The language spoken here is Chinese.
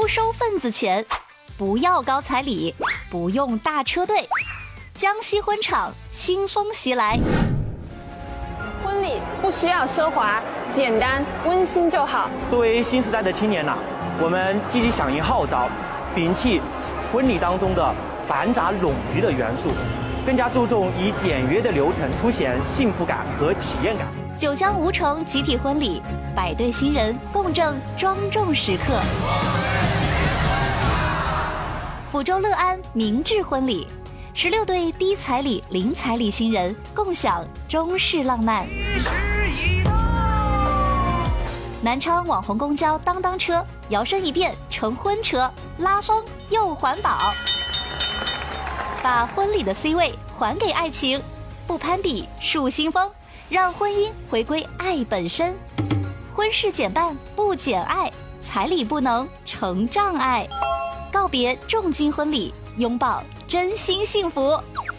不收份子钱，不要高彩礼，不用大车队。江西婚场新风袭来， 婚礼不需要奢华，简单温馨就好。 作为新时代的青年呐，我们积极响应号召，摒弃婚礼当中的繁杂冗余的元素，更加注重以简约的流程凸显幸福感和体验感。 九江吴城集体婚礼，100对新人共证庄重时刻。抚州乐安明志婚礼，16对低彩礼零彩礼新人共享中式浪漫。南昌网红公交当当车摇身一变成婚车，拉风又环保，把婚礼的 C 位还给爱情，不攀比树新风，让婚姻回归爱本身。婚事减半不减爱，彩礼不能成障碍。告别重金婚礼，拥抱真心幸福。